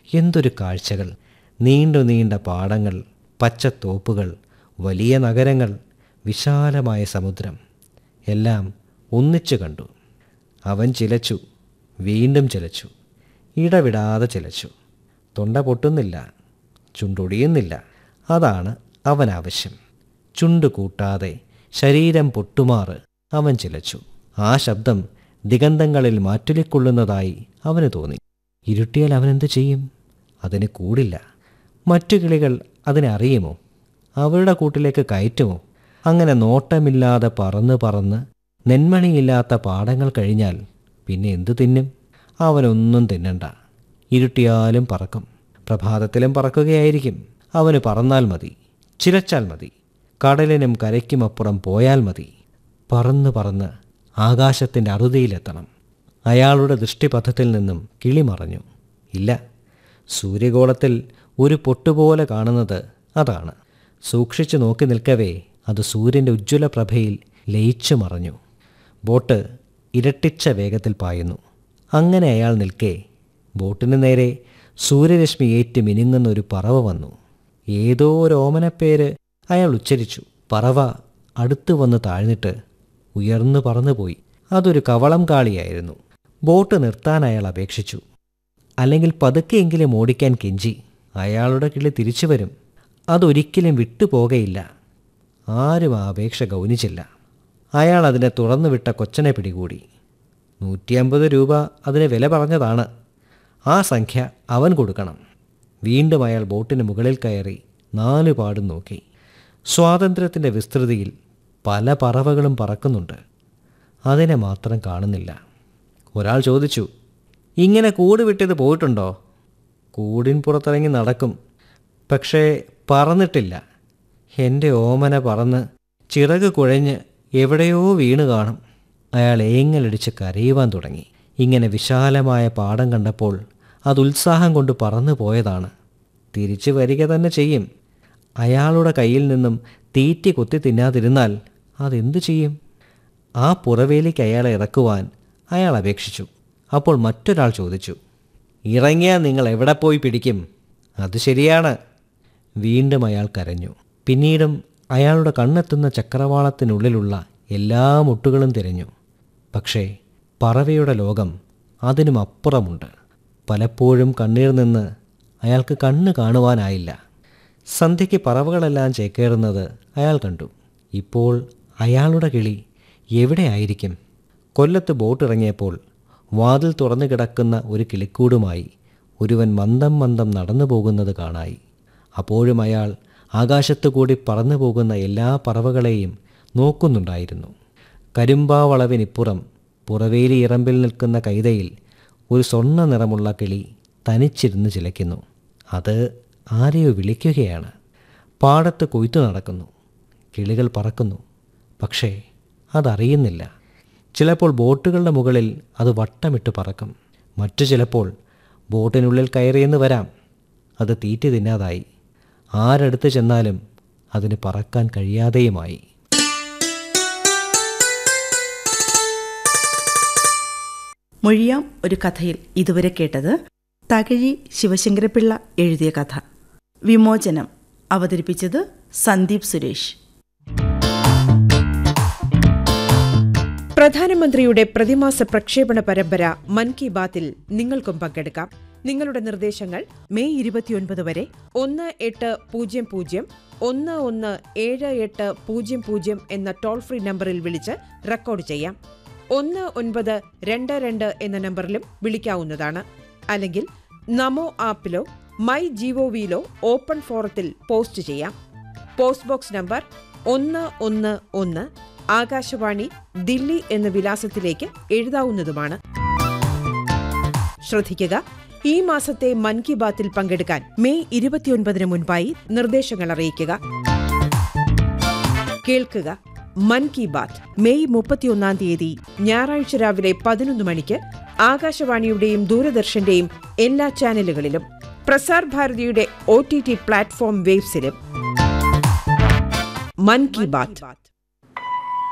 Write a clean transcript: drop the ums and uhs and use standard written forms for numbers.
എന്തൊരു കാഴ്ചകൾ! നീണ്ടു നീണ്ട പാടങ്ങൾ, പച്ചത്തോപ്പുകൾ, വലിയ നഗരങ്ങൾ, വിശാലമായ സമുദ്രം എല്ലാം ഒന്നിച്ചു കണ്ടു. അവൻ ചിലച്ചു, വീണ്ടും ചിലച്ചു, ഇടവിടാതെ ചിലച്ചു. തൊണ്ട പൊട്ടുന്നില്ല, ചുണ്ടൊടിയുന്നില്ല. അതാണ് അവൻ ആവശ്യം. ചുണ്ട് കൂട്ടാതെ ശരീരം പൊട്ടുമാറ് അവൻ ചിലച്ചു. ആ ശബ്ദം ദിഗന്ധങ്ങളിൽ മാറ്റുലിക്കൊള്ളുന്നതായി അവന് തോന്നി. ഇരുട്ടിയാൽ അവനെന്ത് ചെയ്യും? അതിന് കൂടില്ല. മറ്റു കിളികൾ അതിനെ അറിയുമോ? അവരുടെ കൂട്ടിലേക്ക് കയറ്റുമോ? അങ്ങനെ നോട്ടമില്ലാതെ പറന്ന് പറന്ന് നെന്മണിയില്ലാത്ത പാടങ്ങൾ കഴിഞ്ഞാൽ പിന്നെ എന്തു തിന്നും? അവനൊന്നും തിന്നണ്ട. ഇരുട്ടിയാലും പറക്കും, പ്രഭാതത്തിലും പറക്കുകയായിരിക്കും. അവന് പറന്നാൽ മതി, ചിലച്ചാൽ മതി, കടലിനും കരയ്ക്കുമപ്പുറം പോയാൽ മതി. പറന്ന് പറന്ന് ആകാശത്തിൻ്റെ അറുതിയിലെത്തണം. അയാളുടെ ദൃഷ്ടിപഥത്തിൽ നിന്നും കിളി മറഞ്ഞു. ഇല്ല, സൂര്യഗോളത്തിൽ ഒരു പൊട്ടുപോലെ കാണുന്നത് അതാണ്. സൂക്ഷിച്ചു നോക്കി നിൽക്കവേ അത് സൂര്യൻ്റെ ഉജ്ജ്വല പ്രഭയിൽ ലയിച്ചു മറഞ്ഞു. ബോട്ട് ഇരട്ടിച്ച വേഗത്തിൽ പായുന്നു. അങ്ങനെ അയാൾ നിൽക്കെ ബോട്ടിന് നേരെ സൂര്യരശ്മി ഏറ്റ് മിനുങ്ങുന്ന ഒരു പറവ വന്നു. ഏതോ ഒരു ഓമനപ്പേര് അയാൾ ഉച്ചരിച്ചു. പറവ അടുത്തു വന്ന് താഴ്ന്നിട്ട് ഉയർന്നു പറന്നുപോയി. അതൊരു കവളം കാളിയായിരുന്നു. ബോട്ട് നിർത്താൻ അയാൾ അപേക്ഷിച്ചു. അല്ലെങ്കിൽ പതുക്കെയെങ്കിലും ഓടിക്കാൻ കെഞ്ചി. അയാളുടെ കിളി തിരിച്ചു വരും, അതൊരിക്കലും വിട്ടുപോകയില്ല. ആരും ആ അപേക്ഷ ഗൗനിച്ചില്ല. അയാൾ അതിനെ തുറന്നുവിട്ട കൊച്ചനെ പിടികൂടി. 150 രൂപ അതിന് വില പറഞ്ഞതാണ്. ആ സംഖ്യ അവൻ കൊടുക്കണം. വീണ്ടും അയാൾ ബോട്ടിന് മുകളിൽ കയറി 4 പാടും നോക്കി. സ്വാതന്ത്ര്യത്തിൻ്റെ വിസ്തൃതിയിൽ പല പറവകളും പറക്കുന്നുണ്ട്. അതിനെ മാത്രം കാണുന്നില്ല. ഒരാൾ ചോദിച്ചു, ഇങ്ങനെ കൂട് വിട്ടത് പോയിട്ടുണ്ടോ? കൂടിൻ പുറത്തിറങ്ങി നടക്കും, പക്ഷേ പറന്നിട്ടില്ല. എൻ്റെ ഓമന പറന്ന് ചിറക് കുഴഞ്ഞ് എവിടെയോ വീണ് കാണും. അയാൾ ഏങ്ങലടിച്ച് കരയുവാൻ തുടങ്ങി. ഇങ്ങനെ വിശാലമായ പാടം കണ്ടപ്പോൾ അത് ഉത്സാഹം കൊണ്ട് പറന്നു പോയതാണ്. തിരിച്ചു വരിക തന്നെ ചെയ്യും. അയാളുടെ കയ്യിൽ നിന്നും തീറ്റി കൊത്തി തിന്നാതിരുന്നാൽ അതെന്തു ചെയ്യും? ആ പുറവേലിക്ക് അയാളെ ഇറക്കുവാൻ അയാൾ അപേക്ഷിച്ചു. അപ്പോൾ മറ്റൊരാൾ ചോദിച്ചു, ഇറങ്ങിയാൽ നിങ്ങൾ എവിടെ പോയി പിടിക്കും? അത് ശരിയാണ്. വീണ്ടും അയാൾ കരഞ്ഞു. പിന്നീടും അയാളുടെ കണ്ണെത്തുന്ന ചക്രവാളത്തിനുള്ളിലുള്ള എല്ലാ മുട്ടുകളും തിരഞ്ഞു. പക്ഷേ പറവയുടെ ലോകം അതിനും അപ്പുറമുണ്ട്. പലപ്പോഴും കണ്ണീർ നിന്ന് അയാൾക്ക് കണ്ണ് കാണുവാനായില്ല. സന്ധ്യയ്ക്ക് പറവകളെല്ലാം ചേക്കേറുന്നത് അയാൾ കണ്ടു. ഇപ്പോൾ അയാളുടെ കിളി എവിടെയായിരിക്കും? കൊല്ലത്ത് ബോട്ടിറങ്ങിയപ്പോൾ വാതിൽ തുറന്നു കിടക്കുന്ന ഒരു കിളിക്കൂടുമായി ഒരുവൻ മന്ദം മന്ദം നടന്നു പോകുന്നത് കാണായി. അപ്പോഴും അയാൾ ആകാശത്തുകൂടി പറന്നു പോകുന്ന എല്ലാ പറവകളെയും നോക്കുന്നുണ്ടായിരുന്നു. കരിമ്പാവളവിനിപ്പുറം പുറവേലി ഇറമ്പിൽ നിൽക്കുന്ന കൈതയിൽ ഒരു സ്വർണ്ണ നിറമുള്ള കിളി തനിച്ചിരുന്ന് ചിലയ്ക്കുന്നു. അത് ആരെയോ വിളിക്കുകയാണ്. പാടത്ത് കൊയ്ത്തു നടക്കുന്നു. കിളികൾ പറക്കുന്നു, പക്ഷേ അതറിയുന്നില്ല. ചിലപ്പോൾ ബോട്ടുകളുടെ മുകളിൽ അത് വട്ടമിട്ട് പറക്കും. മറ്റു ചിലപ്പോൾ ബോട്ടിനുള്ളിൽ കയറിയെന്ന് വരാം. അത് തീറ്റി തിന്നാതായി. ആരടുത്ത് ചെന്നാലും അതിന് പറക്കാൻ കഴിയാതെയുമായി. മൊഴിയാം ഒരു കഥയിൽ ഇതുവരെ കേട്ടത് തകഴി ശിവശങ്കരപിള്ള എഴുതിയ കഥ. വിമോചനം അവതരിപ്പിച്ചത് സന്ദീപ് സുരേഷ്. പ്രധാനമന്ത്രിയുടെ പ്രതിമാസ പ്രക്ഷേപണ പരമ്പര മൻ കി ബാത്തിൽ നിങ്ങൾക്കും പങ്കെടുക്കാം. നിങ്ങളുടെ നിർദ്ദേശങ്ങൾ മെയ് 29 വരെ 1800-117800 എന്ന ടോൾ ഫ്രീ നമ്പറിൽ വിളിച്ച് റെക്കോർഡ് ചെയ്യാം. 1922 എന്ന നമ്പറിലും വിളിക്കാവുന്നതാണ്. അല്ലെങ്കിൽ നമോ ആപ്പിലോ മൈ ജിഒവിയിലോ ഓപ്പൺ ഫോറത്തിൽ പോസ്റ്റ് ചെയ്യാം. Post box number 111 Akashvani, Delhi എന്ന വിലാസത്തിലേക്ക് എഴുതാവുന്നതുമാണ്. ശ്രദ്ധിക്കുക, ഈ മാസത്തെ മൻ കി ബാത്തിൽ പങ്കെടുക്കാൻ മെയ് 29 മുൻപായി നിർദ്ദേശങ്ങൾ അറിയിക്കുക. കേൾക്കുക, മൻ കി ബാത്ത് മെയ് 31 ഞായറാഴ്ച രാവിലെ 11 മണിക്ക് ആകാശവാണിയുടെയും ദൂരദർശന്റെയും എല്ലാ ചാനലുകളിലും പ്രസാർ ഭാരതിയുടെ OTT പ്ലാറ്റ്ഫോം വേവ്സിലും. മൻ കി ബാത്ത്.